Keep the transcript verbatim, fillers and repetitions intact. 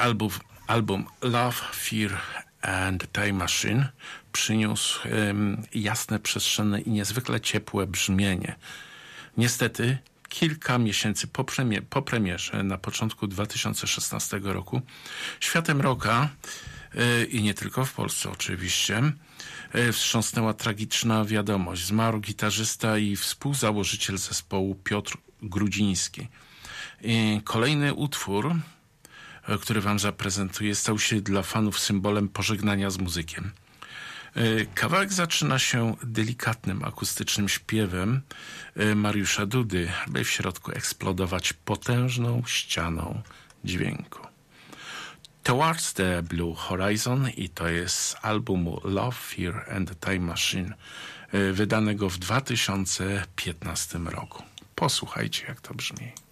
album, album Love, Fear and Time Machine przyniósł um, jasne, przestrzenne i niezwykle ciepłe brzmienie. Niestety, kilka miesięcy po, premie, po premierze, na początku dwa tysiące szesnastego roku, światem rocka yy, i nie tylko w Polsce oczywiście, yy, wstrząsnęła tragiczna wiadomość. Zmarł gitarzysta i współzałożyciel zespołu Piotr Grudziński. Yy, kolejny utwór, yy, który wam zaprezentuję, stał się dla fanów symbolem pożegnania z muzykiem. Kawałek zaczyna się delikatnym, akustycznym śpiewem Mariusza Dudy, by w środku eksplodować potężną ścianą dźwięku. Towards the Blue Horizon i to jest z albumu Love, Fear and Time Machine, wydanego w dwa tysiące piętnastym roku. Posłuchajcie, jak to brzmi.